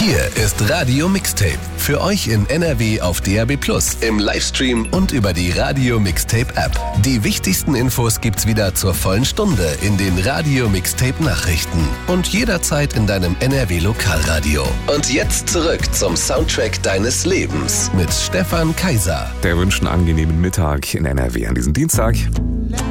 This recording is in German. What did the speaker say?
Hier ist Radio Mixtape. Für euch in NRW auf DAB+, im Livestream und über die Radio Mixtape App. Die wichtigsten Infos gibt's wieder zur vollen Stunde in den Radio Mixtape Nachrichten und jederzeit in deinem NRW Lokalradio. Und jetzt zurück zum Soundtrack deines Lebens mit Stefan Kaiser. Der wünscht einen angenehmen Mittag in NRW an diesem Dienstag.